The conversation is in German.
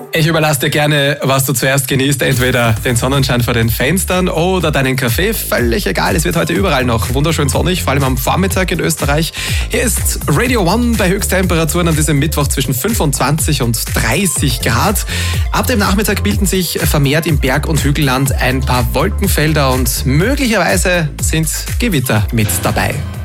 Ich überlasse dir gerne, was du zuerst genießt. Entweder den Sonnenschein vor den Fenstern oder deinen Kaffee. Völlig egal. Es wird heute überall noch wunderschön sonnig, vor allem am Vormittag in Österreich. Hier ist Radio One bei Höchsttemperaturen an diesem Mittwoch zwischen 25 und 30 Grad. Ab dem Nachmittag bilden sich vermehrt im Berg- und Hügelland ein paar Wolkenfelder und möglicherweise sind Gewitter mit dabei.